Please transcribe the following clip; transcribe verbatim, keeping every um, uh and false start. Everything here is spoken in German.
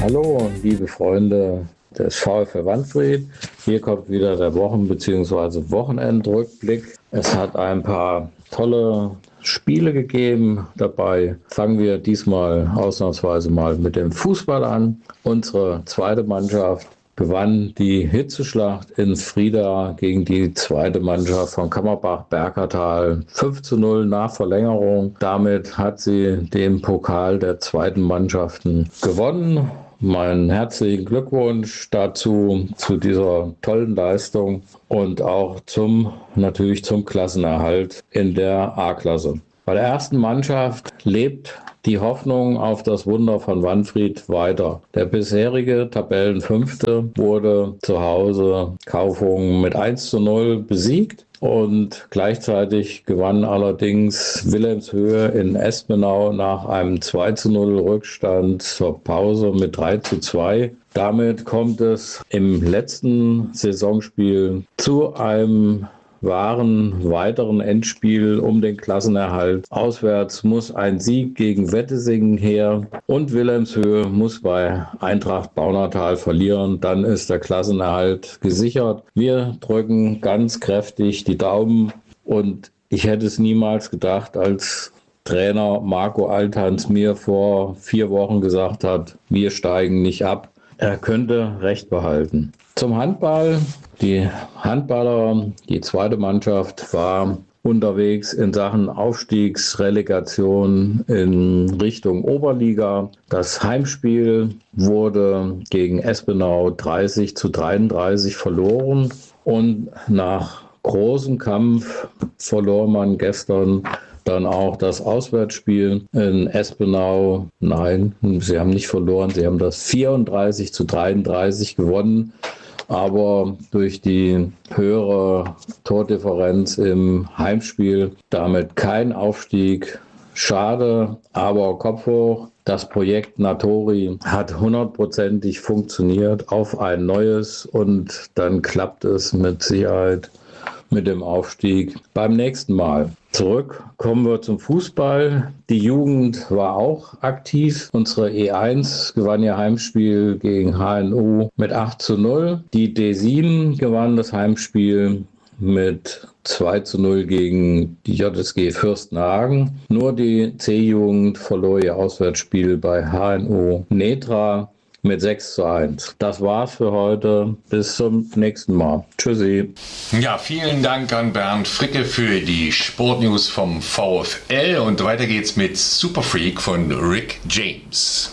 Hallo, liebe Freunde des VfL Wanfried. Hier kommt wieder der Wochen- bzw. Wochenendrückblick. Es hat ein paar tolle Spiele gegeben. Dabei fangen wir diesmal ausnahmsweise mal mit dem Fußball an. Unsere zweite Mannschaft gewann die Hitzeschlacht in Frieda gegen die zweite Mannschaft von Kammerbach-Berkertal fünf zu null nach Verlängerung. Damit hat sie den Pokal der zweiten Mannschaften gewonnen. Meinen herzlichen Glückwunsch dazu, zu dieser tollen Leistung und auch zum, natürlich zum Klassenerhalt in der A-Klasse. Bei der ersten Mannschaft lebt die Hoffnung auf das Wunder von Wanfried weiter. Der bisherige Tabellenfünfte wurde zu Hause Kaufungen mit eins zu null besiegt. Und gleichzeitig gewann allerdings Wilhelmshöhe in Espenau nach einem zwei zu null Rückstand zur Pause mit drei zu zwei. Damit kommt es im letzten Saisonspiel zu einem waren weiteren Endspiel um den Klassenerhalt. Auswärts muss ein Sieg gegen Wettesingen her und Wilhelmshöhe muss bei Eintracht Baunatal verlieren. Dann ist der Klassenerhalt gesichert. Wir drücken ganz kräftig die Daumen und ich hätte es niemals gedacht, als Trainer Marco Althans mir vor vier Wochen gesagt hat, wir steigen nicht ab. Er könnte recht behalten. Zum Handball. Die Handballer, die zweite Mannschaft, war unterwegs in Sachen Aufstiegsrelegation in Richtung Oberliga. Das Heimspiel wurde gegen Espenau dreißig zu dreiunddreißig verloren und nach großem Kampf verlor man gestern dann auch das Auswärtsspiel in Espenau. Nein, sie haben nicht verloren, sie haben das vierunddreißig zu dreiunddreißig gewonnen. Aber durch die höhere Tordifferenz im Heimspiel damit kein Aufstieg. Schade, aber Kopf hoch. Das Projekt Natori hat hundertprozentig funktioniert auf ein neues und dann klappt es mit Sicherheit mit dem Aufstieg beim nächsten Mal. Zurück kommen wir zum Fußball. Die Jugend war auch aktiv. Unsere E eins gewann ihr Heimspiel gegen H N U mit acht zu null. Die D sieben gewann das Heimspiel mit zwei zu null gegen die J S G Fürstenhagen. Nur die C-Jugend verlor ihr Auswärtsspiel bei H N U Netra mit sechs zu eins. Das war's für heute. Bis zum nächsten Mal. Tschüssi. Ja, vielen Dank an Bernd Fricke für die Sportnews vom VfL und weiter geht's mit Superfreak von Rick James.